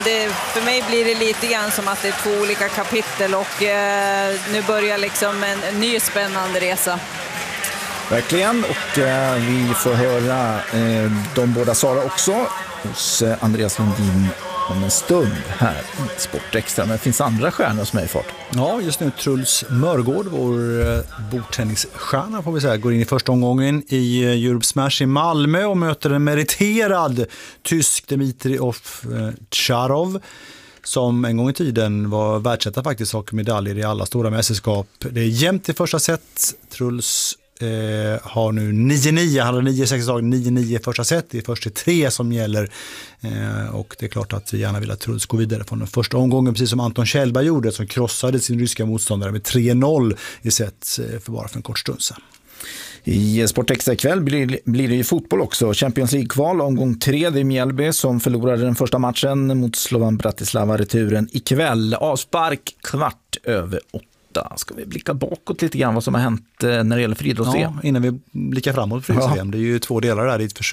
För mig blir det lite grann som att det är två olika kapitel och nu börjar liksom en ny spännande resa. Verkligen, och vi får höra de båda Sara också hos Andreas Lundin om en stund här i Sport Extra. Men det finns andra stjärnor som är i fart. Ja, just nu Truls Mörgård, vår bordtennisstjärna får vi säga, går in i första omgången i Europe Smash i Malmö och möter en meriterad tysk Dmitri Ovtcharov som en gång i tiden var världsetta faktiskt och medaljer i alla stora mästerskap. Det är jämnt i första set. Truls har nu 9-9, han har 9-6 dagar, 9-9 första set, det är först till 3 som gäller och det är klart att vi gärna vill att Truls går vidare från den första omgången, precis som Anton Kjellberg gjorde som krossade sin ryska motståndare med 3-0 i set för en kort stund sedan. I Sportextra ikväll blir det ju fotboll också. Champions League-kval, omgång 3, det är Mjällby som förlorade den första matchen mot Slovan Bratislava, returen ikväll. Avspark 8:15. Ska vi blicka bakåt lite grann vad som har hänt när det gäller friidrotts-EM? Ja, innan vi blickar framåt för friidrotts-EM. Det är ju 2 delar där. Det är ett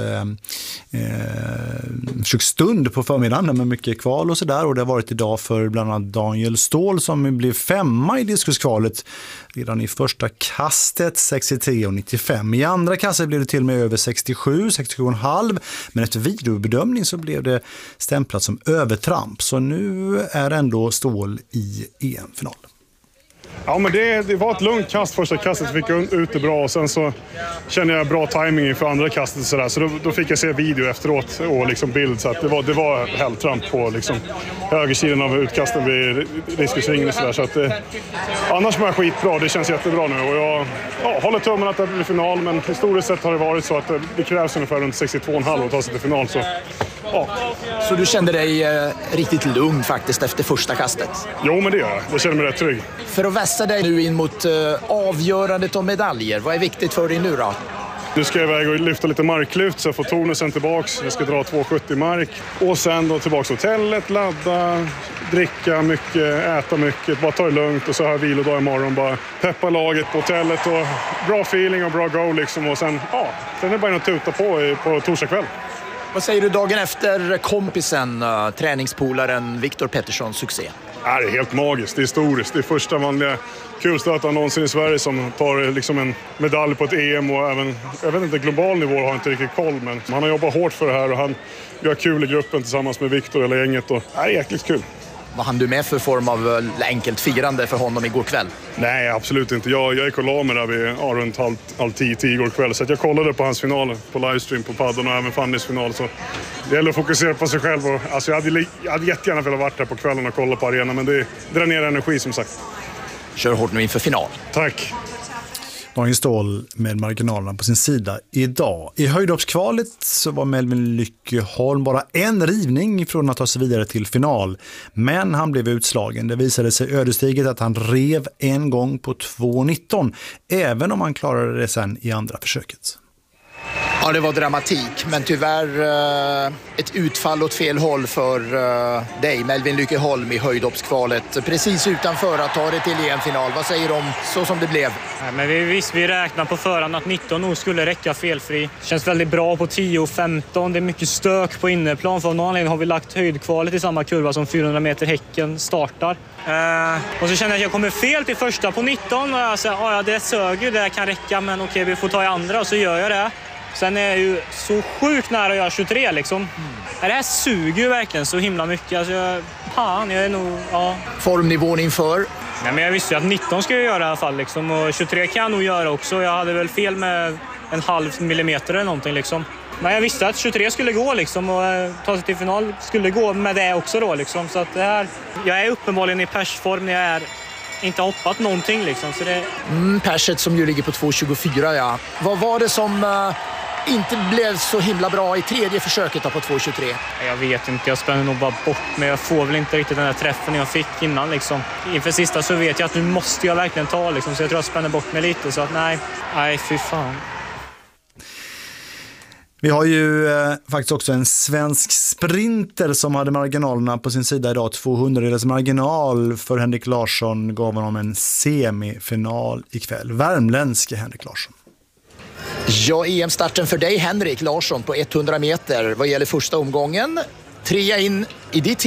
försöksstund på förmiddagen med mycket kval och sådär. Och det har varit idag för bland annat Daniel Ståhl som blev 5:a i diskuskvalet redan i första kastet, 63,95. I andra kastet blev det till och med över 67,5. Men efter videobedömning så blev det stämplat som övertramp. Så nu är ändå Ståhl i EM-final. Ja, men det var ett lugnt kast första kastet, fick jag ut det bra och sen så kände jag bra timing för andra kastet så då fick jag se video efteråt och liksom bild så att det var hälltramp på liksom högersidan av utkasten vid diskusringen och så att annars var jag skitbra, det känns jättebra nu och jag håller tummen att det blir final, men historiskt sett har det varit så att det krävs ungefär runt 62,5 att ta sig till final så ja. Så du kände dig riktigt lugn faktiskt efter första kastet? Jo, men det gör jag. Jag känner mig rätt trygg. För att vässa dig nu in mot avgörandet om medaljer, vad är viktigt för dig nu då? Nu ska jag iväg och lyfta lite marklyft så jag får tonusen tillbaks. Jag ska dra 2,70 mark. Och sen då tillbaks till hotellet, ladda, dricka mycket, äta mycket. Bara ta det lugnt och så har jag vilodag imorgon. Bara peppa laget på hotellet och bra feeling och bra go liksom. Och sen är det bara att tuta på torsdag kväll. Vad säger du dagen efter kompisen, träningspolaren Viktor Petterssons succé? Det är helt magiskt, det är historiskt. Det är första vanliga kulstötaren någonsin i Sverige som tar liksom en medalj på ett EM och även, jag vet inte, global nivå har jag inte riktigt koll, men han har jobbat hårt för det här och han gör kul i gruppen tillsammans med Viktor eller gänget och det är jäkligt kul. Vad hann du med för form av enkelt firande för honom igår kväll? Nej, absolut inte. Jag gick och la mig där runt halv 10 igår kväll. Så att jag kollade på hans final på livestream på padden och även Fannys final. Så det gäller att fokusera på sig själv. Och, alltså, jag hade jättegärna velat vara där på kvällen och kolla på arenan. Men det drar ner energi som sagt. Kör hårt nu inför final. Tack. Daniel Ståhl med marginalerna på sin sida idag. I höjdhoppskvalet så var Melvin Lyckeholm bara en rivning från att ta sig vidare till final. Men han blev utslagen. Det visade sig ödesdigert att han rev en gång på 2,19. Även om han klarade det sen i andra försöket. Ja, det var dramatik, men tyvärr ett utfall åt fel håll för dig, Melvin Lyckeholm, i höjdhoppskvalet. Precis utanför att ta det till EM-final. Vad säger du om så som det blev? Ja, men vi räknar på förhand att 19 nog skulle räcka felfri. Känns väldigt bra på 10 och 15. Det är mycket stök på inneplan. För av någon anledning har vi lagt höjdkvalet i samma kurva som 400 meter häcken startar. Och så känner jag att jag kommer fel till första på 19. Och jag säger, det sög ju, det kan räcka, men okej, vi får ta i andra, och så gör jag det. Sen är jag ju så sjukt nära att göra 23 liksom. Det här suger ju verkligen så himla mycket. Alltså, jag är nog, Formnivån inför? Nej, men jag visste ju att 19 ska jag göra i alla fall liksom. Och 23 kan jag nog göra också. Jag hade väl fel med 0,5 millimeter eller någonting liksom. Men jag visste att 23 skulle gå liksom, och ta sig till final skulle gå med det också då liksom. Så att det här, jag är uppenbarligen i persform när jag är inte hoppat någonting liksom. Så det... perset som ju ligger på 2,24, ja. Vad var det som inte blev så himla bra i tredje försöket på 2,23? Jag vet inte, jag spänner nog bara bort, men jag får väl inte riktigt den här träffen jag fick innan liksom. Inför sista så vet jag att nu måste jag verkligen ta liksom, så jag tror jag spänner bort mig lite, så att nej fy fan. Vi har ju faktiskt också en svensk sprinter som hade marginalerna på sin sida idag. 200-dels marginal för Henrik Larsson gav honom en semifinal ikväll. Värmländske Henrik Larsson. Ja, EM-starten för dig, Henrik Larsson, på 100 meter vad gäller första omgången. Trea in i ditt